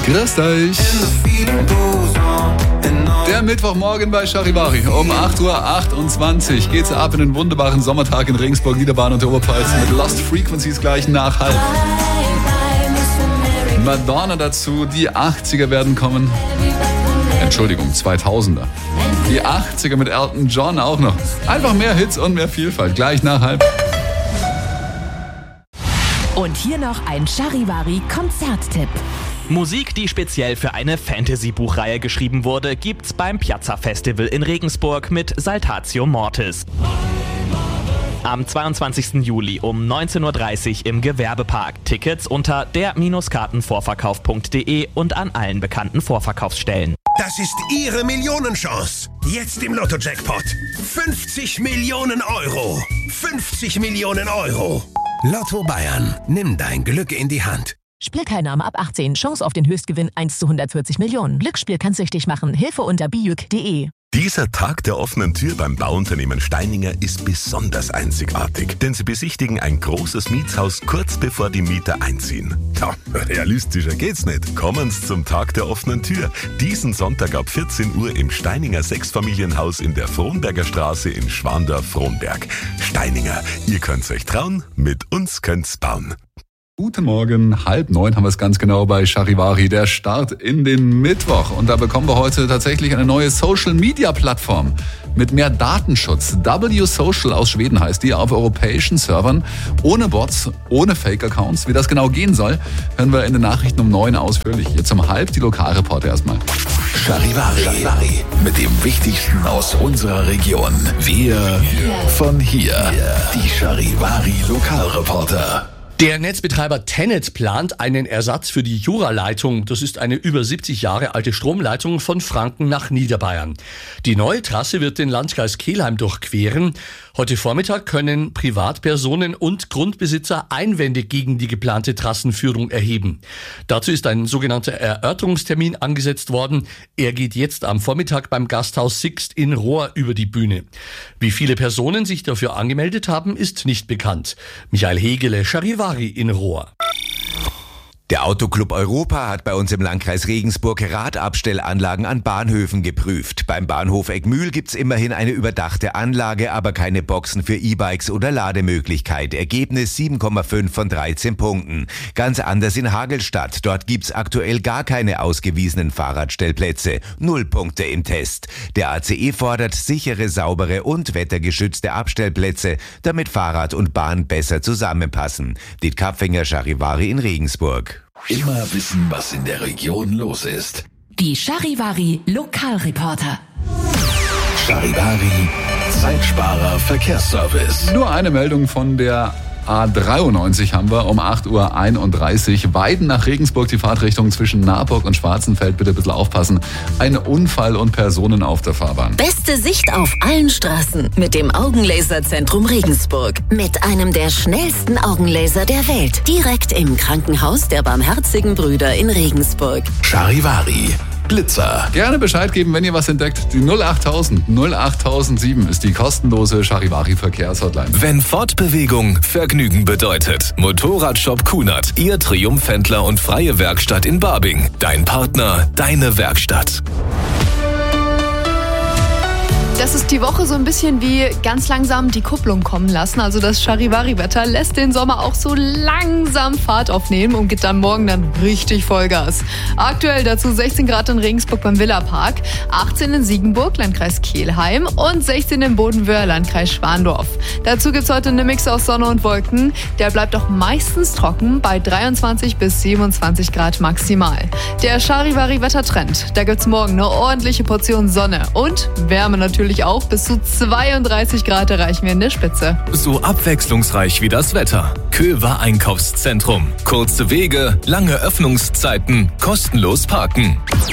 Grüßt euch. Der Mittwochmorgen bei Charivari. Um 8.28 Uhr geht's ab in den wunderbaren Sommertag in Regensburg, Niederbayern und der Oberpfalz mit Lost Frequencies gleich nach halb. Madonna dazu, die 80er werden kommen. Entschuldigung, 2000er. Die 80er mit Elton John auch noch. Einfach mehr Hits und mehr Vielfalt. Gleich nach halb. Und hier noch ein Charivari-Konzerttipp. Musik, die speziell für eine Fantasy-Buchreihe geschrieben wurde, gibt's beim Piazza Festival in Regensburg mit Saltatio Mortis. Am 22. Juli um 19.30 Uhr im Gewerbepark. Tickets unter der-kartenvorverkauf.de und an allen bekannten Vorverkaufsstellen. Das ist Ihre Millionenchance. Jetzt im Lotto-Jackpot. 50 Millionen Euro. 50 Millionen Euro. Lotto Bayern. Nimm dein Glück in die Hand. Spielteilnahme ab 18. Chance auf den Höchstgewinn 1 zu 140 Millionen. Glücksspiel kann süchtig machen. Hilfe unter bijuk.de. Dieser Tag der offenen Tür beim Bauunternehmen Steininger ist besonders einzigartig, denn sie besichtigen ein großes Mietshaus kurz bevor die Mieter einziehen. Ja, realistischer geht's nicht. Kommen Sie zum Tag der offenen Tür. Diesen Sonntag ab 14 Uhr im Steininger Sechsfamilienhaus in der Frohnberger Straße in Schwandorf-Frohnberg. Steininger, ihr könnt's euch trauen, mit uns könnt's bauen. Guten Morgen, 8:30 haben wir es ganz genau bei Charivari, der Start in den Mittwoch. Und da bekommen wir heute tatsächlich eine neue Social-Media-Plattform mit mehr Datenschutz. W-Social aus Schweden heißt die, auf europäischen Servern, ohne Bots, ohne Fake-Accounts. Wie das genau gehen soll, hören wir in den Nachrichten um 9 ausführlich. Jetzt um halb die Lokalreporter erstmal. Charivari mit dem Wichtigsten aus unserer Region. Wir von hier. Die Charivari Lokalreporter. Der Netzbetreiber TenneT plant einen Ersatz für die Jura-Leitung. Das ist eine über 70 Jahre alte Stromleitung von Franken nach Niederbayern. Die neue Trasse wird den Landkreis Kelheim durchqueren. Heute Vormittag können Privatpersonen und Grundbesitzer Einwände gegen die geplante Trassenführung erheben. Dazu ist ein sogenannter Erörterungstermin angesetzt worden. Er geht jetzt am Vormittag beim Gasthaus Sixt in Rohr über die Bühne. Wie viele Personen sich dafür angemeldet haben, ist nicht bekannt. Michael Hegele, Charivari in Rohr. Der Autoclub Europa hat bei uns im Landkreis Regensburg Radabstellanlagen an Bahnhöfen geprüft. Beim Bahnhof Eckmühl gibt's immerhin eine überdachte Anlage, aber keine Boxen für E-Bikes oder Lademöglichkeit. Ergebnis 7,5 von 13 Punkten. Ganz anders in Hagelstadt. Dort gibt's aktuell gar keine ausgewiesenen Fahrradstellplätze. 0 Punkte im Test. Der ACE fordert sichere, saubere und wettergeschützte Abstellplätze, damit Fahrrad und Bahn besser zusammenpassen. Diet Kapfinger, Charivari in Regensburg. Immer wissen, was in der Region los ist. Die Charivari Lokalreporter. Charivari Zeitsparer Verkehrsservice. Nur eine Meldung von der A93 haben wir um 8.31 Uhr. Weiden nach Regensburg, die Fahrtrichtung zwischen Naburg und Schwarzenfeld. Bitte ein bisschen aufpassen. Ein Unfall und Personen auf der Fahrbahn. Beste Sicht auf allen Straßen mit dem Augenlaserzentrum Regensburg. Mit einem der schnellsten Augenlaser der Welt. Direkt im Krankenhaus der Barmherzigen Brüder in Regensburg. Charivari Blitzer. Gerne Bescheid geben, wenn ihr was entdeckt. Die 08000 08007 ist die kostenlose Charivari Verkehrshotline. Wenn Fortbewegung Vergnügen bedeutet. Motorradshop Kunert, Ihr Triumphhändler und freie Werkstatt in Barbing. Dein Partner, deine Werkstatt. Das ist die Woche so ein bisschen wie ganz langsam die Kupplung kommen lassen. Also das Charivari-Wetter lässt den Sommer auch so langsam Fahrt aufnehmen und gibt dann morgen dann richtig Vollgas. Aktuell dazu 16 Grad in Regensburg beim Villapark, 18 in Siegenburg, Landkreis Kelheim und 16 in Bodenwöhr, Landkreis Schwandorf. Dazu gibt's heute eine Mix aus Sonne und Wolken. Der bleibt auch meistens trocken bei 23 bis 27 Grad maximal. Der Charivari-Wettertrend, da gibt's morgen eine ordentliche Portion Sonne und Wärme natürlich auch. Bis zu 32 Grad erreichen wir in der Spitze. So abwechslungsreich wie das Wetter. Köver Einkaufszentrum. Kurze Wege, lange Öffnungszeiten, kostenlos parken.